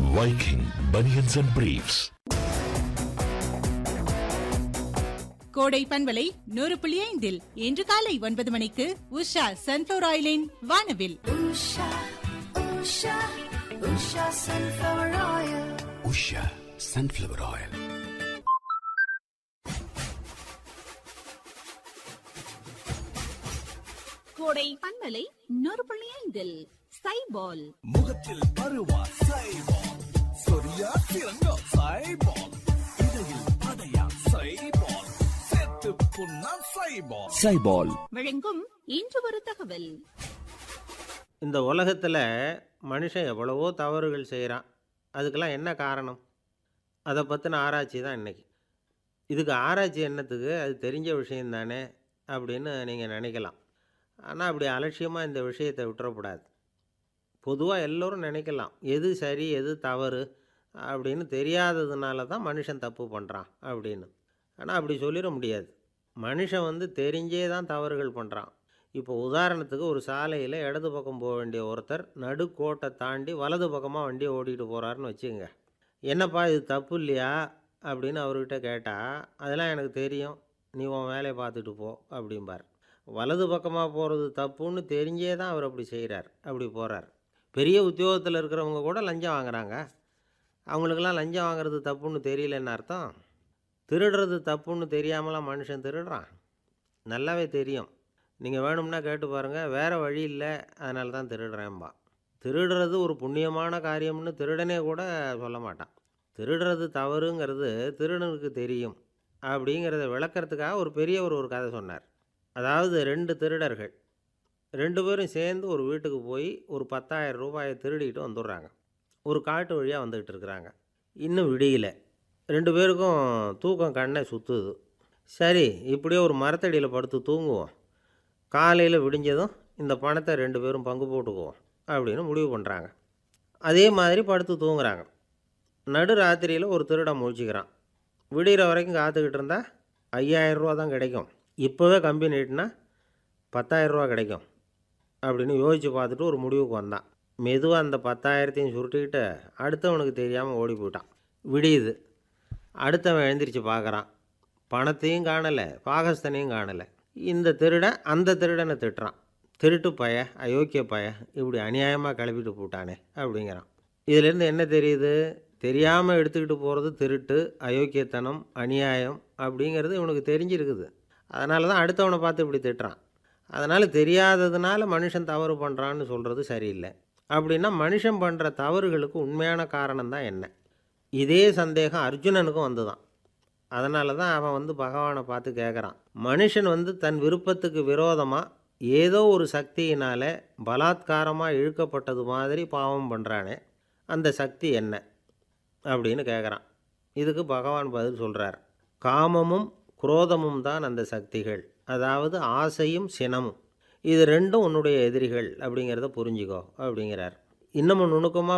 Viking Bunions and Briefs. கோடை பண்பலை 100.5 இன்று காலை 9 மணிக்கு உஷா சன்ஃப்ளவர் ஆயிலின் வானவில். Usha sunflower oil. கோடை பண்பலை 100.5 சைபால். முகத்தில் பருவா சைபால், சொரியா திறங்கோ சைபால், இடையில் அடையா சைபால், செத்து புண்ணா சைபால். சைபால் வழங்கும் இன்று ஒரு தகவல். இந்த உலகத்தில் மனுஷன் எவ்வளவோ தவறுகள் செய்கிறான். அதுக்கெல்லாம் என்ன காரணம்? அதை பற்றின ஆராய்ச்சி தான் இன்றைக்கி. இதுக்கு ஆராய்ச்சி என்னத்துக்கு? அது தெரிஞ்ச விஷயம் தானே அப்படின்னு நீங்கள் நினைக்கலாம். ஆனால் அப்படி அலட்சியமாக இந்த விஷயத்தை விட்டுறக்கூடாது. பொதுவாக எல்லோரும் நினைக்கலாம், எது சரி எது தவறு அப்படின்னு தெரியாததுனால தான் மனுஷன் தப்பு பண்ணுறான் அப்படின்னு. ஆனால் அப்படி சொல்லிட முடியாது. மனுஷன் தெரிஞ்சே தான் தவறுகள் பண்ணுறான். இப்போ உதாரணத்துக்கு ஒரு சாலையில் இடது பக்கம் போக வேண்டிய ஒருத்தர் நடுக்கோட்டை தாண்டி வலது பக்கமாக வண்டியை ஓட்டிகிட்டு போகிறாருன்னு வச்சுக்கோங்க. என்னப்பா இது தப்பு இல்லையா அப்படின்னு அவர்கிட்ட கேட்டால், அதெல்லாம் எனக்கு தெரியும், நீ உன் வேலையை பார்த்துட்டு போ அப்படிம்பார். வலது பக்கமாக போகிறது தப்புன்னு தெரிஞ்சே தான் அவர் அப்படி செய்கிறார், அப்படி போகிறார். பெரிய உத்தியோகத்தில் இருக்கிறவங்க கூட லஞ்சம் வாங்குகிறாங்க. அவங்களுக்கெல்லாம் லஞ்சம் வாங்குறது தப்புன்னு தெரியலன்னு அர்த்தம்? திருடுறது தப்புன்னு தெரியாமலாம் மனுஷன் திருடுறான்? நல்லாவே தெரியும். நீங்கள் வேணும்னா கேட்டு பாருங்கள், வேறு வழி இல்லை அதனால தான் திருடுறேன்பா. திருடுறது ஒரு புண்ணியமான காரியம்னு திருடனே கூட சொல்ல மாட்டான். திருடுறது தவறுங்கிறது திருடனுக்கு தெரியும் அப்படிங்கிறத விளக்கிறதுக்காக ஒரு பெரியவர் ஒரு கதை சொன்னார். அதாவது 2 திருடர்கள் 2 பேரும் சேர்ந்து ஒரு வீட்டுக்கு போய் ஒரு 10,000 ரூபாயை திருடிட்டு வந்துடுறாங்க. ஒரு காட்டு வழியாக வந்துக்கிட்டு இருக்கிறாங்க. இன்னும் விடியல. 2 பேருக்கும் தூக்கம் கண்ணை சுற்றுது. சரி, இப்படியே ஒரு மரத்தடியில் படுத்து தூங்குவோம், காலையில் விடிஞ்சதும் இந்த பணத்தை 2 பேரும் பங்கு போட்டுக்குவோம் அப்படின்னு முடிவு பண்ணுறாங்க. அதே மாதிரி படுத்து தூங்குறாங்க. நடு ராத்திரியில் ஒரு திருடன் முழிச்சிக்கிறான். விடிகிற வரைக்கும் காத்துக்கிட்டு இருந்தால் 5,000 ரூபா தான் கிடைக்கும், இப்போவே கம்பி நீட்டினா 10,000 ரூபா கிடைக்கும் அப்படின்னு யோசித்து பார்த்துட்டு ஒரு முடிவுக்கு வந்தான். மெதுவாக அந்த 10,000த்தையும் சுருட்டிக்கிட்டு அடுத்தவனுக்கு தெரியாமல் ஓடி போயிட்டான். விடியுது. அடுத்தவன் எழுந்திரிச்சு பார்க்குறான். பணத்தையும் காணலை, பாகஸ்தனையும் காணலை. இந்த திருடன் அந்த திருடனை திட்டுறான். திருட்டு பய, அயோக்கிய பய, இப்படி அநியாயமாக கிளப்பிட்டு போட்டானே அப்படிங்கிறான். இதிலேருந்து என்ன தெரியுது? தெரியாமல் எடுத்துக்கிட்டு போகிறது திருட்டு, அயோக்கியத்தனம், அநியாயம் அப்படிங்கிறது இவனுக்கு தெரிஞ்சிருக்குது. அதனால தான் அடுத்தவனை பார்த்து இப்படி திட்டுறான். அதனால் தெரியாததுனால மனுஷன் தவறு பண்ணுறான்னு சொல்கிறது சரியில்லை. அப்படின்னா மனுஷன் பண்ணுற தவறுகளுக்கு உண்மையான காரணம் தான் என்ன? இதே சந்தேகம் அர்ஜுனனுக்கும் வந்துதான். அதனால தான் அவன் பகவானை பார்த்து கேட்குறான், மனுஷன் தன் விருப்பத்துக்கு விரோதமாக ஏதோ ஒரு சக்தியினால் பலாத்காரமாக இழுக்கப்பட்டது மாதிரி பாவம் பண்ணுறானே, அந்த சக்தி என்ன அப்படின்னு கேட்குறான். இதுக்கு பகவான் பதில் சொல்கிறார், காமமும் குரோதமும் தான் அந்த சக்திகள், அதாவது ஆசையும் சினமும். இது 2ம் உன்னுடைய எதிரிகள் அப்படிங்கிறத புரிஞ்சுக்கோ அப்படிங்கிறார். இன்னமும் நுணுக்கமாக